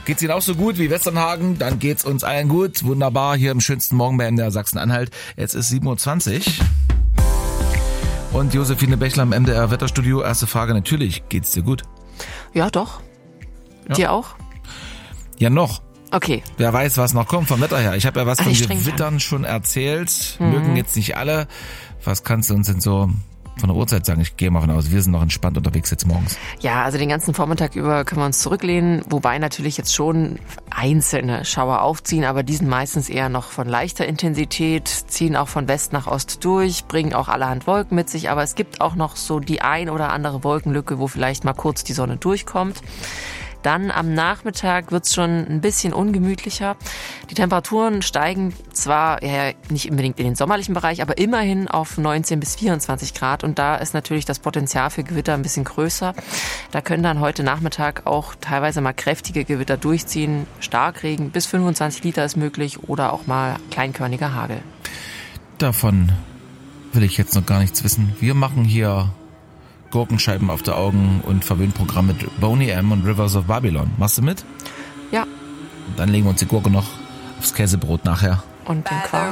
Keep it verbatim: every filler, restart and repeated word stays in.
Geht's Ihnen auch so gut wie Westernhagen? Dann geht's uns allen gut. Wunderbar, hier im schönsten Morgen in der Sachsen-Anhalt. Jetzt ist sieben Uhr zwanzig. Und Josephine Bechler im M D R Wetterstudio. Erste Frage, natürlich, geht's dir gut? Ja, doch. Ja. Dir auch? Ja, noch. Okay. Wer weiß, was noch kommt vom Wetter her. Ich habe ja was Ach, von ich Gewittern an. schon erzählt. Mhm. Mögen jetzt nicht alle. Was kannst du uns denn so von der Uhrzeit sagen? Ich gehe mal von aus, wir sind noch entspannt unterwegs jetzt morgens. Ja, also den ganzen Vormittag über können wir uns zurücklehnen, wobei natürlich jetzt schon einzelne Schauer aufziehen, aber die sind meistens eher noch von leichter Intensität, ziehen auch von West nach Ost durch, bringen auch allerhand Wolken mit sich, aber es gibt auch noch so die ein oder andere Wolkenlücke, wo vielleicht mal kurz die Sonne durchkommt. Dann am Nachmittag wird's schon ein bisschen ungemütlicher. Die Temperaturen steigen zwar ja, nicht unbedingt in den sommerlichen Bereich, aber immerhin auf neunzehn bis vierundzwanzig Grad. Und da ist natürlich das Potenzial für Gewitter ein bisschen größer. Da können dann heute Nachmittag auch teilweise mal kräftige Gewitter durchziehen. Starkregen bis fünfundzwanzig Liter ist möglich oder auch mal kleinkörniger Hagel. Davon will ich jetzt noch gar nichts wissen. Wir machen hier Gurkenscheiben auf der Augen und Verwöhnprogramm mit Boney M. und Rivers of Babylon. Machst du mit? Ja. Dann legen wir uns die Gurke noch aufs Käsebrot nachher. Und den Quark.